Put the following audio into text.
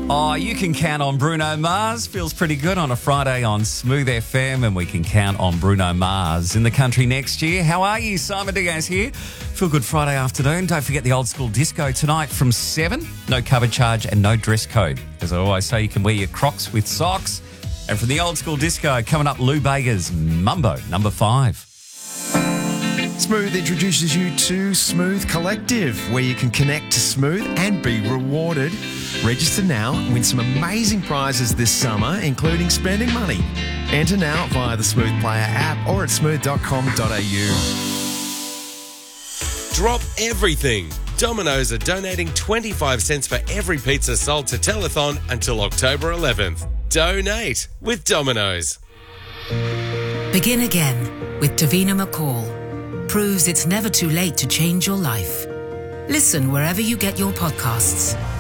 Oh, you can count on Bruno Mars. Feels pretty good on a Friday on Smooth FM, and we can count on Bruno Mars in the country next year. How are you? Simon Diaz here. Feel good Friday afternoon. Don't forget the old school disco tonight from 7. No cover charge and no dress code. As I always say, you can wear your Crocs with socks. And from the old school disco, coming up, Lou Bega's Mumbo, number 5. Smooth introduces you to Smooth Collective, where you can connect to Smooth and be rewarded. Register now and win some amazing prizes this summer, including spending money. Enter now via the Smooth Player app or at smooth.com.au. Drop everything. Domino's are donating 25 cents for every pizza sold to Telethon until October 11th. Donate with Domino's. Begin again with Davina McCall. Proves it's never too late to change your life. Listen wherever you get your podcasts